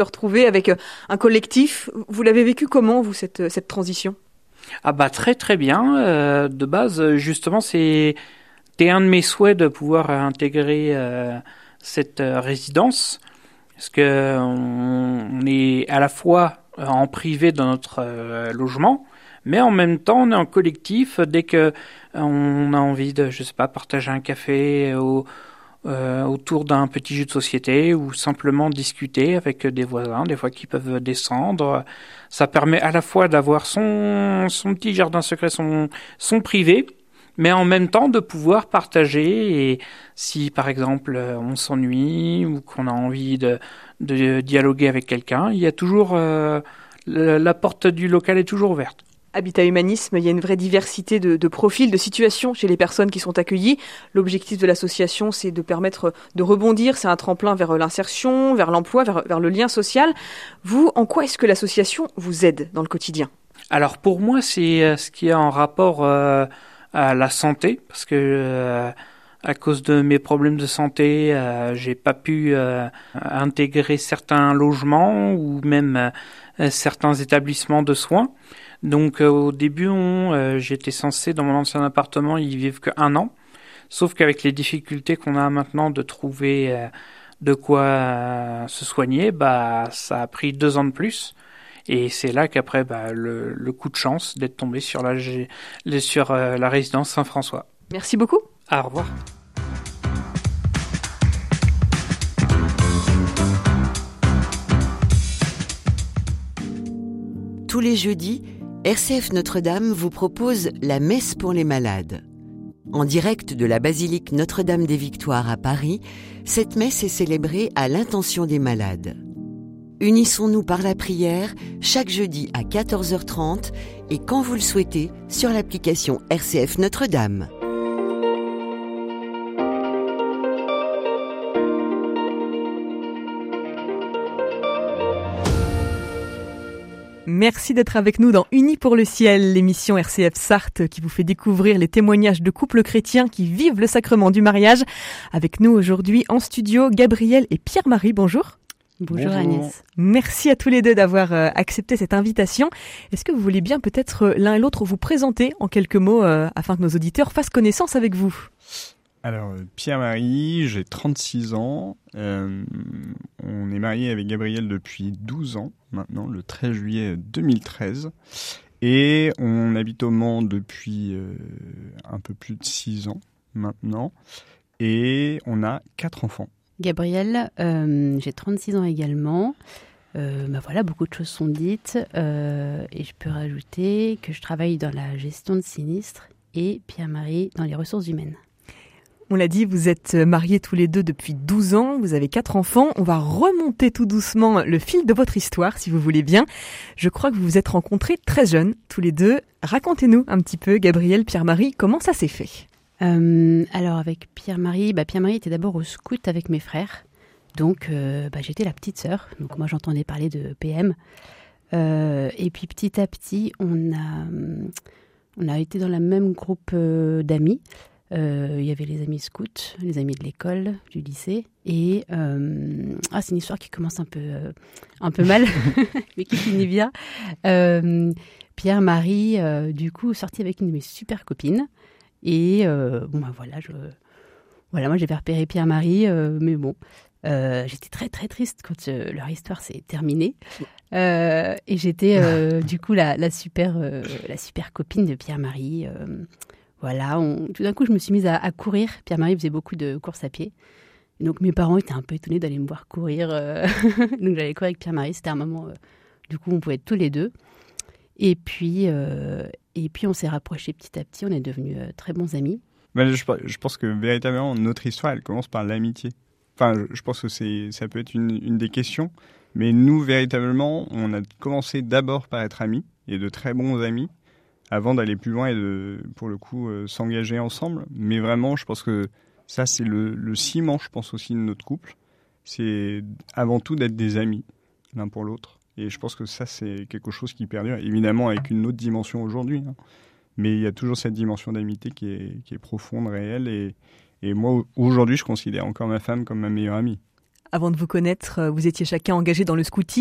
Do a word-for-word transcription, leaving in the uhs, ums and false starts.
retrouver avec un collectif. Vous l'avez vécu comment, vous, cette, cette transition ? Ah bah très très bien. Euh, de base, justement, c'est c'était un de mes souhaits de pouvoir intégrer euh, cette euh, résidence, parce que on, on est à la fois en privé dans notre euh, logement, mais en même temps on est en collectif dès que on a envie de, je sais pas, partager un café au, euh, autour d'un petit jeu de société ou simplement discuter avec des voisins, des fois qui peuvent descendre. Ça permet à la fois d'avoir son son petit jardin secret, son son privé, mais en même temps de pouvoir partager. Et si par exemple on s'ennuie ou qu'on a envie de, de dialoguer avec quelqu'un, il y a toujours euh, la, la porte du local est toujours ouverte. Habitat Humanisme, il y a une vraie diversité de, de profils, de situations chez les personnes qui sont accueillies. L'objectif de l'association, c'est de permettre de rebondir, c'est un tremplin vers l'insertion, vers l'emploi, vers, vers le lien social. Vous, en quoi est-ce que l'association vous aide dans le quotidien ? Alors pour moi, c'est ce qui est en rapport euh, à la santé, parce que euh, à cause de mes problèmes de santé, euh, j'ai pas pu euh, intégrer certains logements ou même euh, certains établissements de soins. Donc euh, au début, on, euh, j'étais censé dans mon ancien appartement y vivre qu'un an, sauf qu'avec les difficultés qu'on a maintenant de trouver euh, de quoi euh, se soigner, bah ça a pris deux ans de plus. Et c'est là qu'après, bah, le, le coup de chance d'être tombé sur la, sur euh, la résidence Saint-François. Merci beaucoup. Au revoir. Tous les jeudis, R C F Notre-Dame vous propose la messe pour les malades. En direct de la basilique Notre-Dame des Victoires à Paris, cette messe est célébrée à l'intention des malades. Unissons-nous par la prière chaque jeudi à quatorze heures trente et quand vous le souhaitez sur l'application R C F Notre-Dame. Merci d'être avec nous dans Unis pour le ciel, l'émission R C F Sarthe qui vous fait découvrir les témoignages de couples chrétiens qui vivent le sacrement du mariage. Avec nous aujourd'hui en studio, Gabrielle et Pierre-Marie, bonjour. Bonjour, Bonjour Agnès. Merci à tous les deux d'avoir euh, accepté cette invitation. Est-ce que vous voulez bien peut-être euh, l'un et l'autre vous présenter en quelques mots euh, afin que nos auditeurs fassent connaissance avec vous ? Alors, Pierre-Marie, j'ai trente-six ans. Euh, on est mariés avec Gabrielle depuis douze ans maintenant, le treize juillet deux mille treize. Et on habite au Mans depuis euh, un peu plus de six ans maintenant. Et on a quatre enfants. Gabrielle, euh, j'ai trente-six ans également. Euh, bah voilà, beaucoup de choses sont dites. Euh, et je peux rajouter que je travaille dans la gestion de sinistres et Pierre-Marie dans les ressources humaines. On l'a dit, vous êtes mariés tous les deux depuis douze ans, vous avez quatre enfants. On va remonter tout doucement le fil de votre histoire, si vous voulez bien. Je crois que vous vous êtes rencontrés très jeunes, tous les deux. Racontez-nous un petit peu, Gabrielle, Pierre-Marie, comment ça s'est fait ? Euh, alors avec Pierre-Marie, bah Pierre-Marie était d'abord au scout avec mes frères, donc euh, bah, j'étais la petite sœur, donc moi j'entendais parler de P M, euh, et puis petit à petit on a, on a été dans le même groupe euh, d'amis, euh, il y avait les amis scouts, les amis de l'école, du lycée, et euh, ah, c'est une histoire qui commence un peu, euh, un peu mal, mais qui finit bien. Euh, Pierre-Marie, euh, du coup, sorti avec une de mes super copines. Et euh, bon ben voilà, je, voilà, moi j'avais repéré Pierre-Marie, euh, mais bon, euh, j'étais très très triste quand euh, leur histoire s'est terminée. Euh, et j'étais euh, du coup la, la super euh, la super copine de Pierre-Marie. Euh, voilà, on, tout d'un coup je me suis mise à, à courir. Pierre-Marie faisait beaucoup de courses à pied. Et donc mes parents étaient un peu étonnés d'aller me voir courir. Euh, donc j'allais courir avec Pierre-Marie. C'était un moment, euh, du coup on pouvait être tous les deux. Et puis, euh, et puis on s'est rapprochés petit à petit, on est devenus euh, très bons amis. Ben, je, je pense que véritablement notre histoire, elle commence par l'amitié. Enfin, je, je pense que c'est, ça peut être une, une des questions. Mais nous, véritablement, on a commencé d'abord par être amis, et de très bons amis, avant d'aller plus loin et de, pour le coup, euh, s'engager ensemble. Mais vraiment, je pense que ça, c'est le, le ciment, je pense aussi, de notre couple. C'est avant tout d'être des amis, l'un pour l'autre. Et je pense que ça, c'est quelque chose qui perdure, évidemment avec une autre dimension aujourd'hui. Hein. Mais il y a toujours cette dimension d'amitié qui est, qui est profonde, réelle. Et, et moi, aujourd'hui, je considère encore ma femme comme ma meilleure amie. Avant de vous connaître, vous étiez chacun engagé dans le scoutisme.